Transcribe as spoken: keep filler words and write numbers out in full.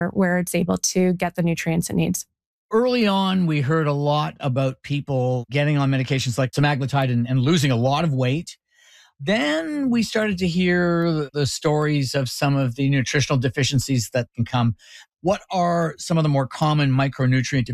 where it's able to get the nutrients it needs. Early on, we heard a lot about people getting on medications like semaglutide and, and losing a lot of weight. Then we started to hear the, the stories of some of the nutritional deficiencies that can come. What are some of the more common micronutrient